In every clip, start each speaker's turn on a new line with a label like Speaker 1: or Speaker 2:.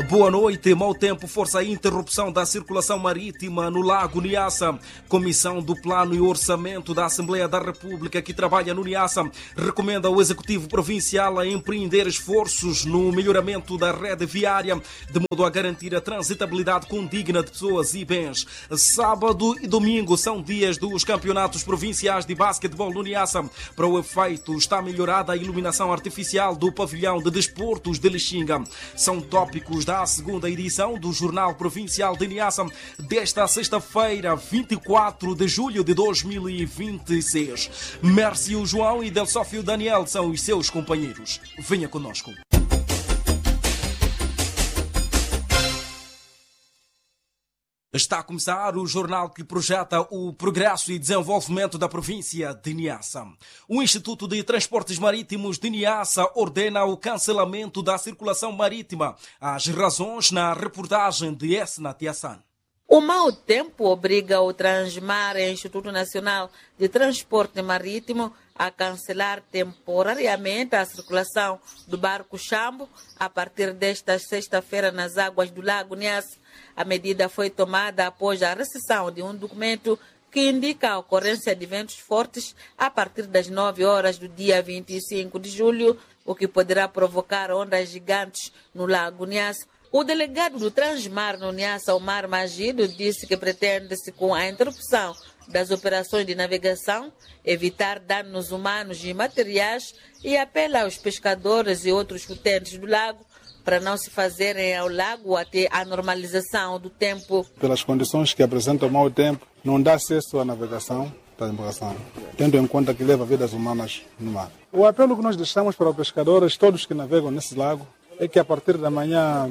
Speaker 1: Boa noite. Mau tempo força a interrupção da circulação marítima no Lago Niassa. Comissão do Plano e Orçamento da Assembleia da República, que trabalha no Niassa, recomenda ao Executivo Provincial a empreender esforços no melhoramento da rede viária, de modo a garantir a transitabilidade condigna de pessoas e bens. Sábado e domingo são dias dos campeonatos provinciais de basquetebol no Niassa. Para o efeito, está melhorada a iluminação artificial do pavilhão de desportos de Lixinga. São tópicos da segunda edição do Jornal Provincial de Niassa desta sexta-feira, 24 de julho de 2026. Mércio João e Delsófio Daniel são os seus companheiros. Venha conosco. Está a começar o jornal que projeta o progresso e desenvolvimento da província de Niassa. O Instituto de Transportes Marítimos de Niassa ordena o cancelamento da circulação marítima. As razões na reportagem de Esna Tiassan.
Speaker 2: O mau tempo obriga o Transmar e o Instituto Nacional de Transporte Marítimo a cancelar temporariamente a circulação do barco Chambo a partir desta sexta-feira nas águas do Lago Niassa. A medida foi tomada após a recepção de um documento que indica a ocorrência de ventos fortes a partir das 9 horas do dia 25 de julho, o que poderá provocar ondas gigantes no Lago Niassa. O delegado do Transmar no Niassa, Omar Magido, disse que pretende-se, com a interrupção das operações de navegação, evitar danos humanos e materiais e apela aos pescadores e outros utentes do lago para não se fazerem ao lago até a normalização do tempo.
Speaker 3: Pelas condições que apresentam o mau tempo, não dá acesso à navegação da embarcação, tendo em conta que leva vidas humanas no mar. O apelo que nós deixamos para os pescadores, todos que navegam nesse lago, é que a partir de manhã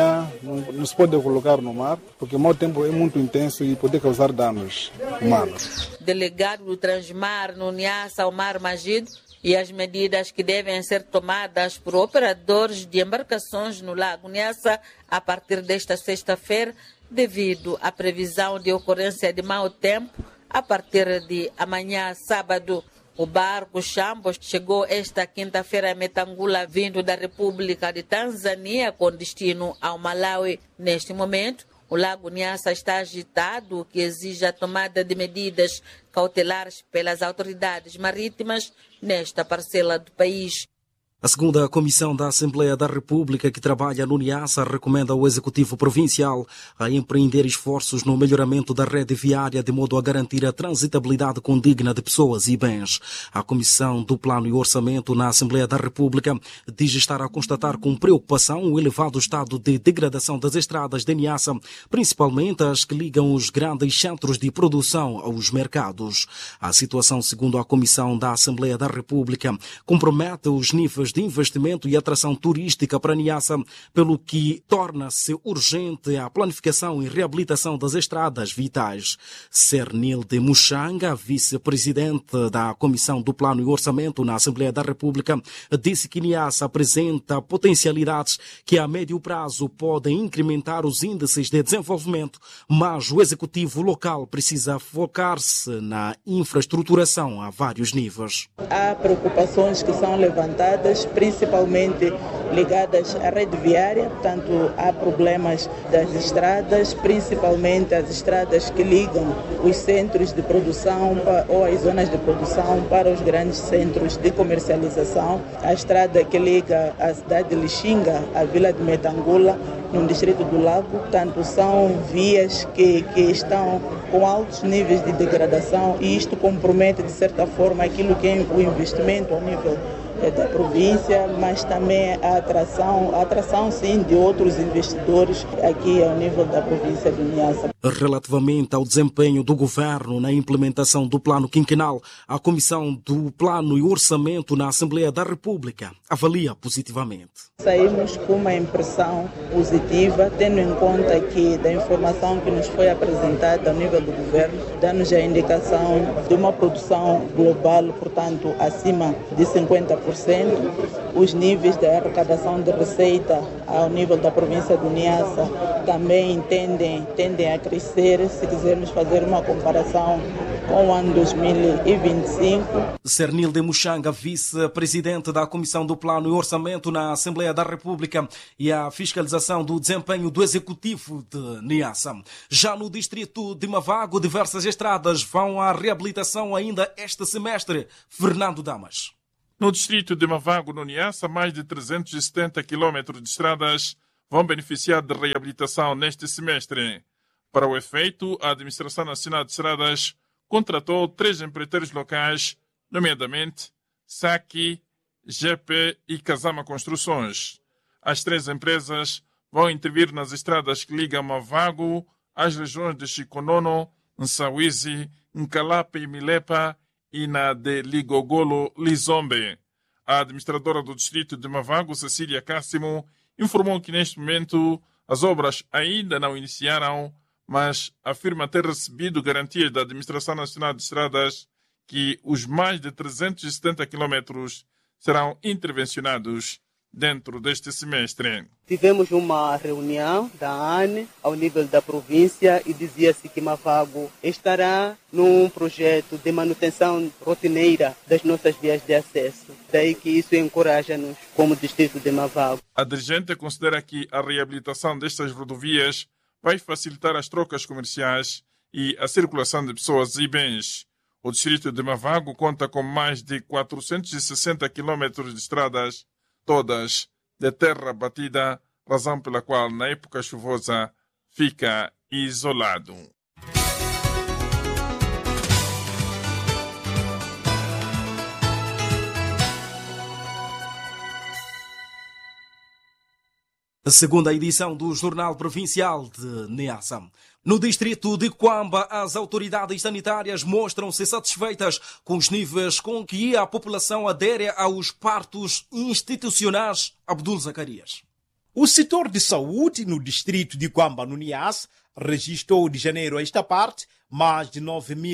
Speaker 3: não se pode colocar no mar, porque o mau tempo é muito intenso e pode causar danos humanos.
Speaker 2: Delegado do Transmar no Niassa, Omar Magido, e as medidas que devem ser tomadas por operadores de embarcações no Lago Niassa a partir desta sexta-feira, devido à previsão de ocorrência de mau tempo a partir de amanhã, sábado. O barco Chambo chegou esta quinta-feira a Metangula, vindo da República de Tanzânia, com destino ao Malawi. Neste momento, o Lago Niassa está agitado, o que exige a tomada de medidas cautelares pelas autoridades marítimas nesta parcela do país.
Speaker 1: A segunda Comissão da Assembleia da República, que trabalha no Niassa, recomenda ao Executivo Provincial a empreender esforços no melhoramento da rede viária, de modo a garantir a transitabilidade condigna de pessoas e bens. A Comissão do Plano e Orçamento na Assembleia da República diz estar a constatar com preocupação o elevado estado de degradação das estradas de Niassa, principalmente as que ligam os grandes centros de produção aos mercados. A situação, segundo a Comissão da Assembleia da República, compromete os níveis de investimento e atração turística para Niassa, pelo que torna-se urgente a planificação e reabilitação das estradas vitais. Cernilde Muxanga, vice-presidente da Comissão do Plano e Orçamento na Assembleia da República, disse que Niassa apresenta potencialidades que a médio prazo podem incrementar os índices de desenvolvimento, mas o executivo local precisa focar-se na infraestruturação a vários níveis.
Speaker 4: Há preocupações que são levantadas, principalmente ligadas à rede viária, portanto há problemas das estradas, principalmente as estradas que ligam os centros de produção ou as zonas de produção para os grandes centros de comercialização. A estrada que liga a cidade de Lixinga à vila de Metangula, no distrito do Lago, portanto são vias que estão com altos níveis de degradação e isto compromete de certa forma aquilo que é o investimento ao nível da província, mas também a atração sim de outros investidores aqui ao nível da província de Niassa.
Speaker 1: Relativamente ao desempenho do governo na implementação do plano quinquenal, a Comissão do Plano e Orçamento na Assembleia da República avalia positivamente.
Speaker 4: Saímos com uma impressão positiva, tendo em conta que da informação que nos foi apresentada ao nível do governo, dá-nos a indicação de uma produção global, portanto, acima de 50%. Os níveis de arrecadação de receita ao nível da província do Niassa também tendem a crescer, se quisermos fazer uma comparação com o ano 2025.
Speaker 1: Cernilde Muxanga, vice-presidente da Comissão do Plano e Orçamento na Assembleia da República e a fiscalização do desempenho do Executivo de Niassa. Já no distrito de Mavago, diversas estradas vão à reabilitação ainda este semestre. Fernando Damas.
Speaker 5: No distrito de Mavago, no Niassa, mais de 370 quilômetros de estradas vão beneficiar de reabilitação neste semestre. Para o efeito, a Administração Nacional de Estradas contratou 3 empreiteiros locais, nomeadamente Saki, GP e Casama Construções. As 3 empresas vão intervir nas estradas que ligam Mavago às regiões de Chiconono, Nsawisi, Ncalape e Milepa e na de Ligogolo-Lizombe. A administradora do distrito de Mavago, Cecília Cássimo, informou que neste momento as obras ainda não iniciaram, mas afirma ter recebido garantias da Administração Nacional de Estradas que os mais de 370 quilômetros serão intervencionados dentro deste semestre.
Speaker 6: Tivemos uma reunião da ANE ao nível da província e dizia-se que Mavago estará num projeto de manutenção rotineira das nossas vias de acesso. Daí que isso encoraja-nos como distrito de Mavago.
Speaker 5: A dirigente considera que a reabilitação destas rodovias vai facilitar as trocas comerciais e a circulação de pessoas e bens. O distrito de Mavago conta com mais de 460 quilômetros de estradas, todas de terra batida, razão pela qual na época chuvosa fica isolado.
Speaker 1: A segunda edição do Jornal Provincial de Niassa. No distrito de Quamba, as autoridades sanitárias mostram-se satisfeitas com os níveis com que a população adere aos partos institucionais. Abdul Zacarias.
Speaker 7: O setor de saúde no distrito de Quamba, no Niassa, registrou de janeiro a esta parte mais de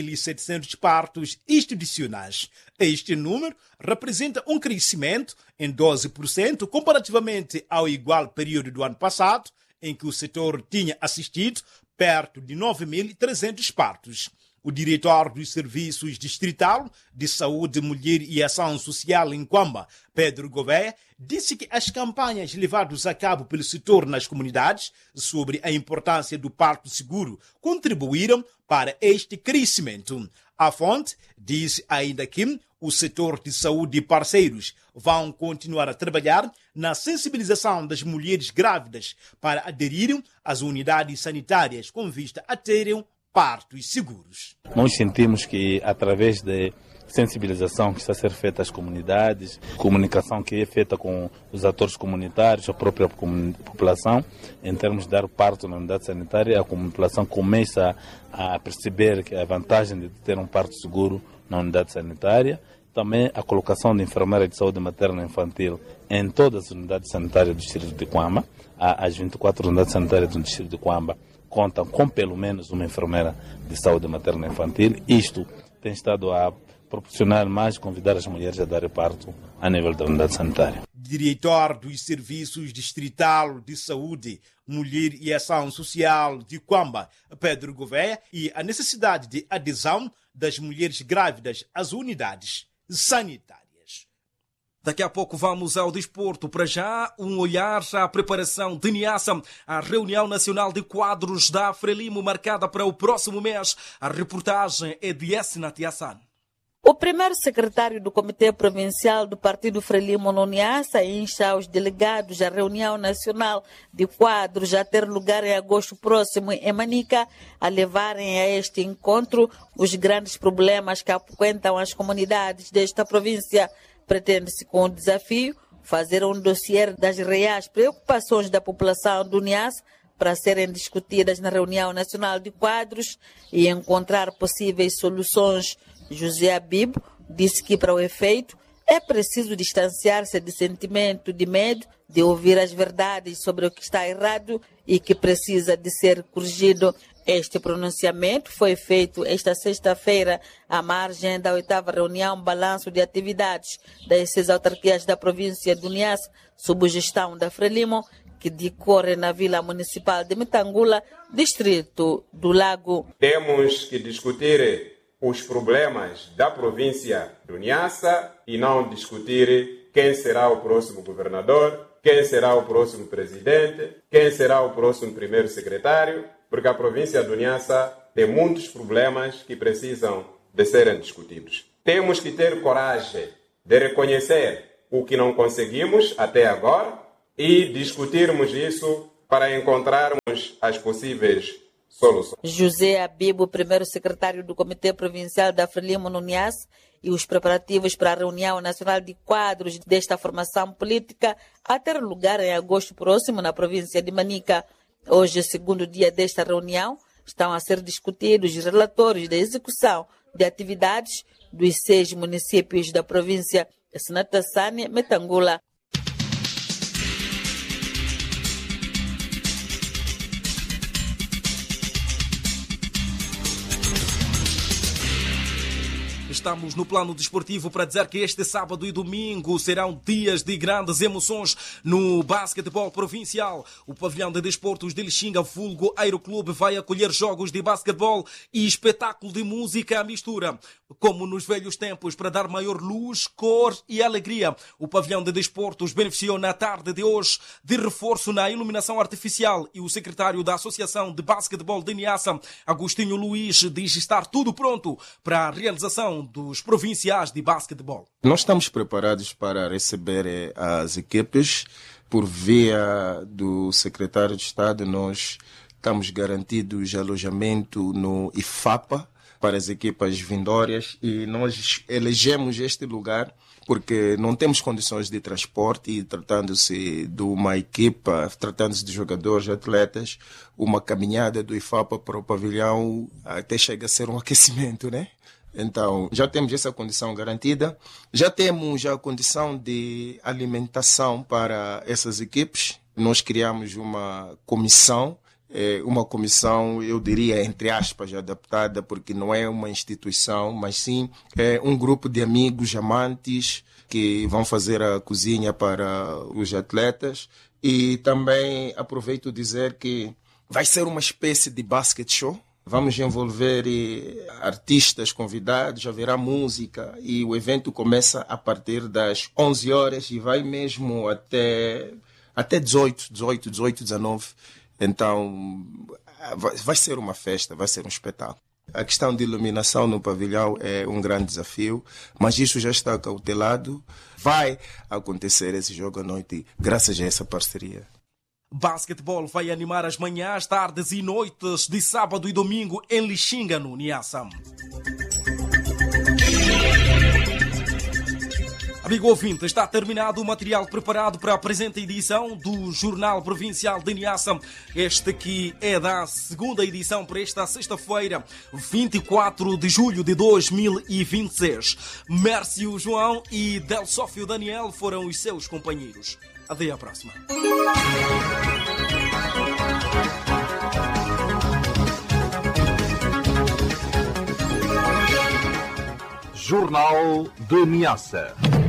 Speaker 7: 9.700 partos institucionais. Este número representa um crescimento em 12% comparativamente ao igual período do ano passado, em que o setor tinha assistido perto de 9.300 partos. O diretor dos Serviços Distrital de Saúde, Mulher e Ação Social em Quamba, Pedro Gouveia, disse que as campanhas levadas a cabo pelo setor nas comunidades sobre a importância do parto seguro contribuíram para este crescimento. A fonte disse ainda que o setor de saúde e parceiros vão continuar a trabalhar na sensibilização das mulheres grávidas para aderirem às unidades sanitárias com vista a terem partos seguros.
Speaker 8: Nós sentimos que através de sensibilização que está a ser feita às comunidades, comunicação que é feita com os atores comunitários, a própria população, em termos de dar parto na unidade sanitária, a população começa a perceber que a vantagem de ter um parto seguro na unidade sanitária. Também a colocação de enfermeira de saúde materna e infantil em todas as unidades sanitárias do distrito de Quamba. As 24 unidades sanitárias do distrito de Quamba contam com pelo menos uma enfermeira de saúde materna e infantil. Isto tem estado a proporcionar mais, convidar as mulheres a dar parto a nível da unidade sanitária.
Speaker 7: Diretor dos Serviços Distrital de Saúde, Mulher e Ação Social de Quamba, Pedro Gouveia, e a necessidade de adesão das mulheres grávidas às unidades sanitárias.
Speaker 1: Daqui a pouco vamos ao desporto. Para já, um olhar à preparação de Niassa, a reunião nacional de quadros da Frelimo marcada para o próximo mês. A reportagem é de Esnat Hassan.
Speaker 2: O primeiro secretário do Comitê Provincial do Partido Frelimo no Niassa insta os delegados à reunião nacional de quadros a ter lugar em agosto próximo em Manica a levarem a este encontro os grandes problemas que apoquentam as comunidades desta província. Pretende-se com o desafio fazer um dossiê das reais preocupações da população do Niassa para serem discutidas na reunião nacional de quadros e encontrar possíveis soluções. José Abibo disse que, para o efeito, é preciso distanciar-se de sentimento de medo, de ouvir as verdades sobre o que está errado e que precisa de ser corrigido. Este pronunciamento foi feito esta sexta-feira à margem da 8ª reunião Balanço de Atividades das 6 autarquias da província do Niassa, sob gestão da Frelimo, que decorre na Vila Municipal de Metangula, distrito do Lago.
Speaker 9: Temos que discutir os problemas da província do Niassa e não discutir quem será o próximo governador, quem será o próximo presidente, quem será o próximo primeiro secretário, porque a província do Niassa tem muitos problemas que precisam de serem discutidos. Temos que ter coragem de reconhecer o que não conseguimos até agora e discutirmos isso para encontrarmos as possíveis soluções.
Speaker 2: José Abibo, primeiro secretário do Comitê Provincial da Frelimo no Niassa, e os preparativos para a reunião nacional de quadros desta formação política a ter lugar em agosto próximo na província de Manica. Hoje, segundo dia desta reunião, estão a ser discutidos os relatórios da execução de atividades dos 6 municípios da província de Senatassane, Metangula.
Speaker 1: Estamos no plano desportivo para dizer que este sábado e domingo serão dias de grandes emoções no basquetebol provincial. O pavilhão de desportos de Lixinga, vulgo Aeroclube, vai acolher jogos de basquetebol e espetáculo de música à mistura. Como nos velhos tempos, para dar maior luz, cor e alegria, o pavilhão de desportos beneficiou na tarde de hoje de reforço na iluminação artificial e o secretário da Associação de Basquetebol de Niassa, Agostinho Luiz, diz estar tudo pronto para a realização dos provinciais de basquetebol.
Speaker 10: Nós estamos preparados para receber as equipes. Por via do secretário de Estado, nós estamos garantidos alojamento no IFAPA para as equipas vindórias e nós elegemos este lugar porque não temos condições de transporte e tratando-se de uma equipa, tratando-se de jogadores, atletas, uma caminhada do IFAPA para o pavilhão até chega a ser um aquecimento, né? Então, já temos essa condição garantida, já temos a condição de alimentação para essas equipes. Nós criamos uma comissão, eu diria, entre aspas, adaptada, porque não é uma instituição, mas sim um grupo de amigos, amantes, que vão fazer a cozinha para os atletas. E também aproveito dizer que vai ser uma espécie de basket show. Vamos envolver artistas convidados, haverá música e o evento começa a partir das 11 horas e vai mesmo até 18, 19. Então, vai ser uma festa, vai ser um espetáculo. A questão de iluminação no pavilhão é um grande desafio, mas isso já está cautelado. Vai acontecer esse jogo à noite graças a essa parceria.
Speaker 1: Basquetebol vai animar as manhãs, tardes e noites de sábado e domingo em Lixinga, no Niassa. Amigo ouvinte, está terminado o material preparado para a presente edição do Jornal Provincial de Niassa. Este aqui é da segunda edição para esta sexta-feira, 24 de julho de 2026. Mércio João e Del Sófio Daniel foram os seus companheiros. Até à próxima.
Speaker 11: Jornal de Niassa.